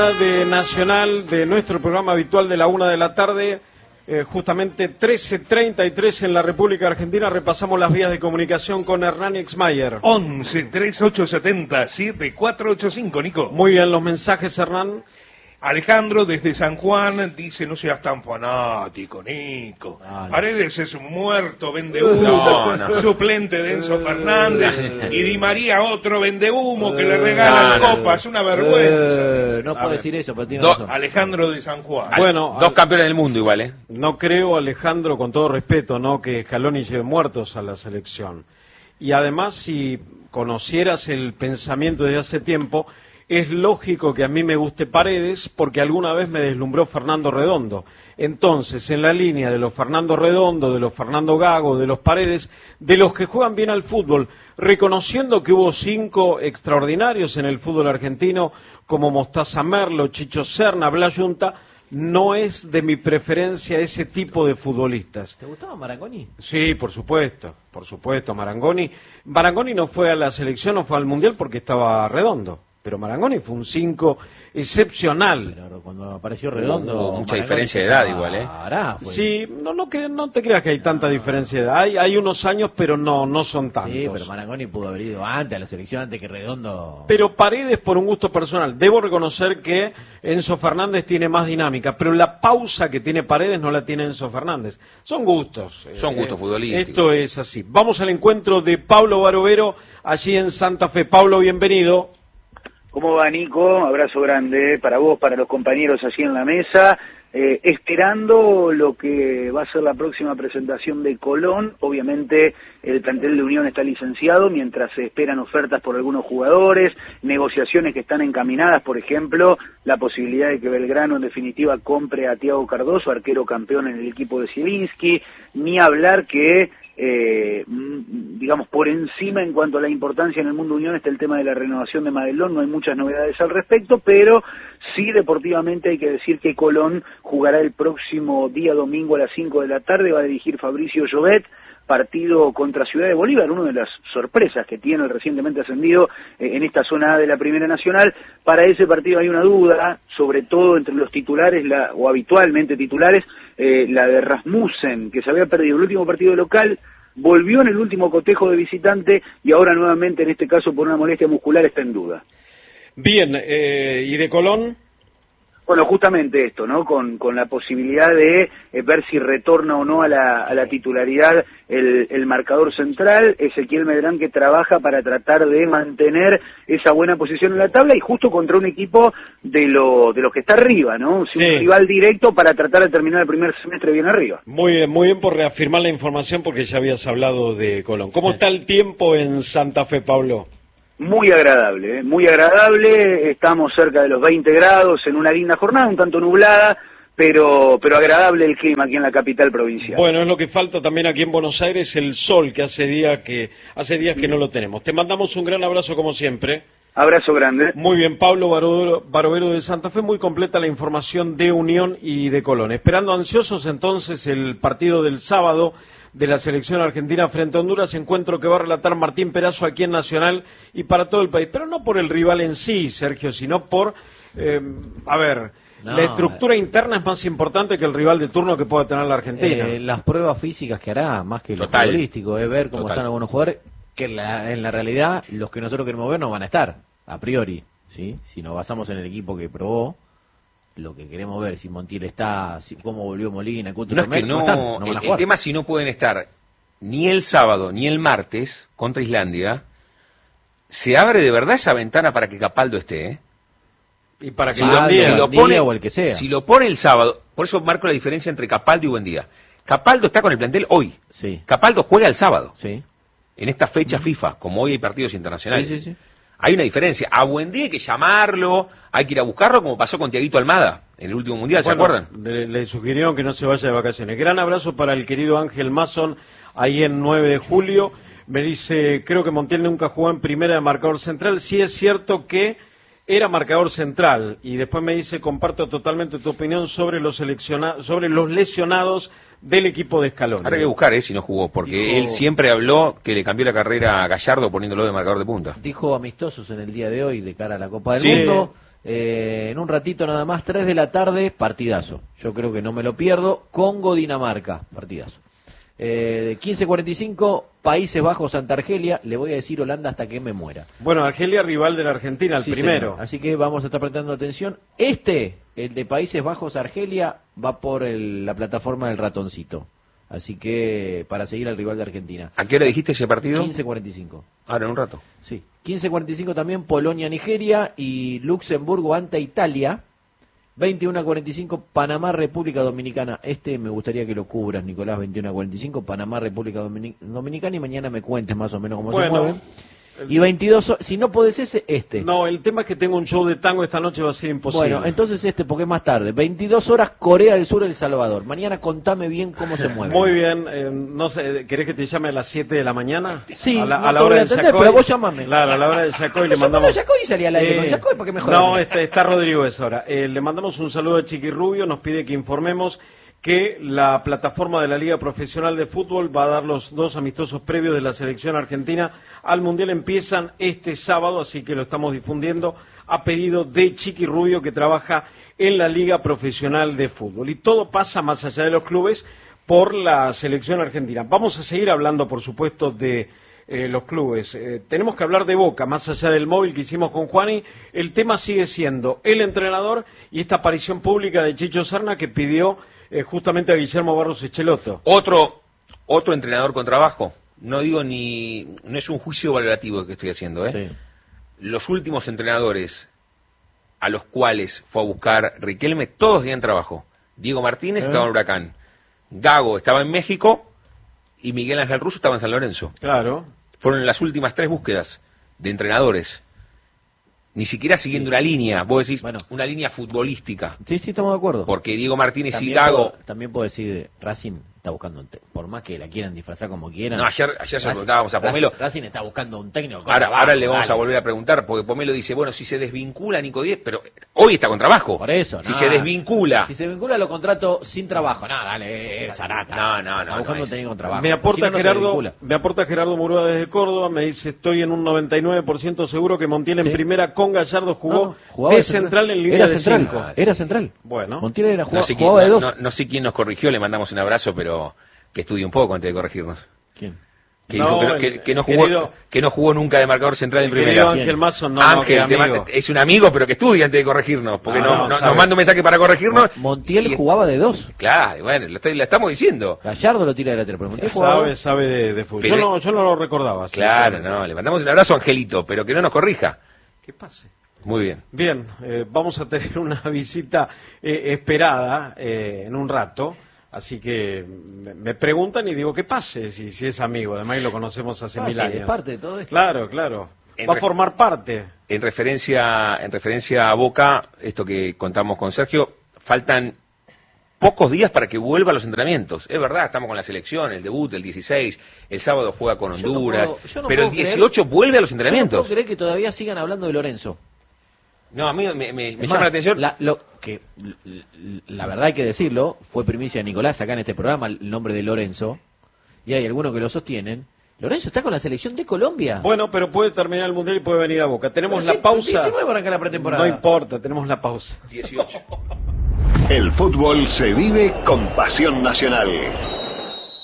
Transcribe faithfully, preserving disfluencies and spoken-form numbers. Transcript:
De Nacional, de nuestro programa habitual de la una de la tarde, eh, justamente trece treinta y tres en la República Argentina. Repasamos las vías de comunicación con Hernán Exmayer. once, treinta y ocho setenta, setenta y cuatro ochenta y cinco, Nico. Muy bien, los mensajes, Hernán. Alejandro desde San Juan dice: no seas tan fanático, Nico. Ah, no. Paredes es un muerto, vende humo, no, no. suplente de Enzo Fernández, y Di María otro vende humo que le regalan no, copas, no. una vergüenza. Eh, no puedo decir eso, pero tiene Do, razón. Alejandro de San Juan. Bueno, dos campeones del mundo igual, ¿eh? No creo, Alejandro, con todo respeto, no que Scaloni lleve muertos a la selección. Y además, si conocieras el pensamiento desde hace tiempo, es lógico que a mí me guste Paredes porque alguna vez me deslumbró Fernando Redondo. Entonces, en la línea de los Fernando Redondo, de los Fernando Gago, de los Paredes, de los que juegan bien al fútbol, reconociendo que hubo cinco extraordinarios en el fútbol argentino, como Mostaza Merlo, Chicho Serna, Blas Yunta, no es de mi preferencia ese tipo de futbolistas. ¿Te gustaba Marangoni? Sí, por supuesto, por supuesto, Marangoni. Marangoni no fue a la selección, no fue al Mundial porque estaba Redondo. Pero Marangoni fue un cinco excepcional. Pero cuando apareció Redondo... Hubo mucha diferencia de edad igual, ¿eh? Hará, pues. Sí, no, no, cre no te creas que hay tanta diferencia de edad. Hay, hay unos años, pero no, no son tantos. Sí, pero Marangoni pudo haber ido antes a la selección, antes que Redondo... Pero Paredes por un gusto personal. Debo reconocer que Enzo Fernández tiene más dinámica, pero la pausa que tiene Paredes no la tiene Enzo Fernández. Son gustos. Son gustos eh, futbolísticos. Esto es así. Vamos al encuentro de Pablo Barovero, allí en Santa Fe. Pablo, bienvenido. ¿Cómo va, Nico? Abrazo grande para vos, para los compañeros así en la mesa, eh, esperando lo que va a ser la próxima presentación de Colón. Obviamente el plantel de Unión está licenciado, mientras se esperan ofertas por algunos jugadores, negociaciones que están encaminadas, por ejemplo, la posibilidad de que Belgrano en definitiva compre a Thiago Cardoso, arquero campeón en el equipo de Zielinski, ni hablar que... Eh, digamos, por encima en cuanto a la importancia en el mundo Unión está el tema de la renovación de Madelón. No hay muchas novedades al respecto, pero sí deportivamente hay que decir que Colón jugará el próximo día domingo a las cinco de la tarde, va a dirigir Fabricio Llobet, partido contra Ciudad de Bolívar, una de las sorpresas que tiene el recientemente ascendido eh, en esta zona A de la Primera Nacional. Para ese partido hay una duda, sobre todo entre los titulares, la, o habitualmente titulares, eh, la de Rasmussen, que se había perdido el último partido local, volvió en el último cotejo de visitante y ahora nuevamente, en este caso por una molestia muscular, está en duda. Bien, eh, ¿y de Colón? Bueno, justamente esto, ¿no? Con, con la posibilidad de eh, ver si retorna o no a la, a la titularidad el, el marcador central, Ezequiel Medrán, que trabaja para tratar de mantener esa buena posición en la tabla y justo contra un equipo de lo de los que está arriba, ¿no? Sí. Un rival directo para tratar de terminar el primer semestre bien arriba. Muy bien, muy bien por reafirmar la información porque ya habías hablado de Colón. ¿Cómo está el tiempo en Santa Fe, Pablo? Muy agradable, ¿eh? muy agradable, estamos cerca de los veinte grados en una linda jornada, un tanto nublada, pero pero agradable el clima aquí en la capital provincial. Bueno, es lo que falta también aquí en Buenos Aires, el sol, que hace días que hace días que no lo tenemos. Te mandamos un gran abrazo como siempre. Abrazo grande. Muy bien, Pablo Barovero, Barovero de Santa Fe, muy completa la información de Unión y de Colón. Esperando ansiosos entonces el partido del sábado de la selección argentina frente a Honduras, encuentro que va a relatar Martín Perazo aquí en Nacional y para todo el país, pero no por el rival en sí, Sergio, sino por, eh, a ver, no, la estructura interna es más importante que el rival de turno que pueda tener la Argentina. Eh, las pruebas físicas que hará, más que lo Total. futbolístico, es ver cómo Total. están algunos jugadores, que en la, en la realidad los que nosotros queremos ver no van a estar, a priori, ¿sí? Si nos basamos en el equipo que probó, lo que queremos ver, si Montiel está, si, cómo volvió Molina, Couto, no es que no, no, están, no van a el, jugar. el tema si no pueden estar ni el sábado ni el martes contra Islandia, se abre de verdad esa ventana para que Capaldo esté, ¿eh? Y para que si, lo, lo, si, lo pone, o el que sea. si lo pone el sábado, por eso marco la diferencia entre Capaldo y Buendía. Capaldo está con el plantel hoy. Sí. Capaldo juega el sábado. Sí. En esta fecha mm. FIFA, como hoy hay partidos internacionales. Sí, sí, sí. Hay una diferencia. A Buendía hay que llamarlo, hay que ir a buscarlo, como pasó con Tiaguito Almada en el último mundial, ¿se bueno, acuerdan? Le, le sugirieron que no se vaya de vacaciones. Gran abrazo para el querido Ángel Mason, ahí en nueve de julio. Me dice, creo que Montiel nunca jugó en primera de marcador central. Sí es cierto que era marcador central. Y después me dice, comparto totalmente tu opinión sobre los selecciona sobre los lesionados del equipo de Scaloni. Habrá que buscar, ¿eh? Si no jugó, porque Dijo... él siempre habló que le cambió la carrera a Gallardo poniéndolo de marcador de punta. Dijo amistosos en el día de hoy de cara a la Copa del sí. Mundo. Eh, en un ratito nada más, tres de la tarde, partidazo. Yo creo que no me lo pierdo. Congo-Dinamarca, partidazo. Eh, quince cuarenta y cinco, Países Bajos, Santa Argelia. Le voy a decir Holanda hasta que me muera. Bueno, Argelia rival de la Argentina, el Sí, primero. señor. Así que vamos a estar prestando atención. Este, el de Países Bajos, Argelia, va por el- la plataforma del ratoncito. Así que para seguir al rival de Argentina. ¿A qué hora dijiste ese partido? quince cuarenta y cinco. Ahora, en un rato. Sí. quince cuarenta y cinco también Polonia-Nigeria y Luxemburgo ante Italia. veintiuno cuarenta y cinco Panamá, República Dominicana. Este me gustaría que lo cubras, Nicolás. veintiuno cuarenta y cinco Panamá, República Domini- Dominicana. Y mañana me cuentes más o menos cómo Bueno, se mueven. Y veintidós, si no podés ese, este. No, el tema es que tengo un show de tango esta noche, va a ser imposible. Bueno, entonces este, porque es más tarde. veintidós horas, Corea del Sur, El Salvador. Mañana contame bien cómo se mueve. Muy bien, eh, no sé, ¿querés que te llame a las siete de la mañana? Sí, a la, no a la te voy hora a del entender, Yacoy. pero vos llamame. Claro, a la hora del Yacoy le Yo mandamos... con Yacoy salí al aire, con Yacoy, ¿para qué me jodas? No, está, está Rodrigo esa hora. Eh, le mandamos un saludo a Chiqui Rubio, nos pide que informemos que la plataforma de la Liga Profesional de Fútbol va a dar los dos amistosos previos de la selección argentina al Mundial. Empiezan este sábado, así que lo estamos difundiendo a pedido de Chiqui Rubio, que trabaja en la Liga Profesional de Fútbol. Y todo pasa más allá de los clubes por la selección argentina. Vamos a seguir hablando, por supuesto, de eh, los clubes. Eh, tenemos que hablar de Boca, más allá del móvil que hicimos con Juani. El tema sigue siendo el entrenador y esta aparición pública de Chicho Serna, que pidió eh, justamente a Guillermo Barros Echelotto. Otro, otro entrenador con trabajo. No digo ni... No es un juicio valorativo que estoy haciendo, ¿eh? Sí. Los últimos entrenadores a los cuales fue a buscar Riquelme, todos tenían trabajo. Diego Martínez ¿Eh? estaba en Huracán. Gago estaba en México y Miguel Ángel Russo estaba en San Lorenzo. Claro. Fueron las últimas tres búsquedas de entrenadores. Ni siquiera siguiendo una línea, vos decís, Bueno. una línea futbolística. Sí, sí, estamos de acuerdo. Porque Diego Martínez y También Gago... puedo, también puedo decir, Racing está buscando un técnico. Por más que la quieran disfrazar como quieran. No, ayer, ayer se lo Racing- preguntábamos a Pomelo. Racing, Racing está buscando un técnico. con Ahora, trabajo, ahora le vamos dale. a volver a preguntar, porque Pomelo dice, bueno, si se desvincula Nico Díez, pero hoy está con trabajo. Por eso, Si no. se desvincula... Si se vincula, lo contrato sin trabajo. No, dale, es Zarata. No, no, Está no, buscando no un es- técnico con trabajo. Me aporta, Si no, no se Gerardo, vincula. me aporta Gerardo Murúa desde Córdoba, me dice, estoy en un noventa y nueve por ciento seguro que Montiel en Sí. primera con Gallardo jugó No, no, jugaba de central en línea era de central, cinco. Era central. Bueno. Montiel era, No jugaba, sé, quién, jugaba de no- dos. no- no sé quién nos corrigió, le mandamos un abrazo, pero que estudie un poco antes de corregirnos. ¿Quién? Que, No, dijo que, no, el- que- que no el jugó, querido- que no jugó nunca de marcador central en El querido primera. Ángel Mazo, no, no, Ángel, que te amigo. manda- es un amigo, pero que estudie antes de corregirnos, porque Ah, no, no, no- sabe. nos manda un mensaje para corregirnos. Montiel y- jugaba de dos. Claro, bueno, lo, estoy- lo estamos diciendo. Gallardo lo tira de lateral, pero Montiel jugaba de Sabe, dos. sabe de, de fútbol. Pero- Yo no, yo no lo recordaba. Claro, sinceramente. no, le mandamos un abrazo a Angelito, pero que no nos corrija. ¿Qué pase? Muy bien. Bien, eh, vamos a tener una visita eh, esperada eh, en un rato, así que me, me preguntan y digo que pase, si, si es amigo, además lo conocemos hace Ah, mil sí, años. es parte de todo esto. Claro, claro, En va a re- formar parte. En referencia, en referencia a Boca, esto que contamos con Sergio, faltan pocos días para que vuelva a los entrenamientos. Es verdad, estamos con la selección, el debut el dieciséis, el sábado juega con Yo no Honduras, puedo- yo no pero el puedo creer- dieciocho vuelve a los Yo no entrenamientos. puedo creer que todavía sigan hablando de Lorenzo. No, a mí me, me- me Es llama más, la atención. La, lo, que, l- l- la verdad hay que decirlo, fue primicia de Nicolás acá en este programa el nombre de Lorenzo, y hay algunos que lo sostienen. Lorenzo está con la selección de Colombia. Bueno, pero puede terminar el Mundial y puede venir a Boca. Tenemos Pero la sí, pausa. diecinueve para arrancar la pretemporada. No importa, tenemos la pausa. dieciocho. El fútbol se vive con pasión nacional.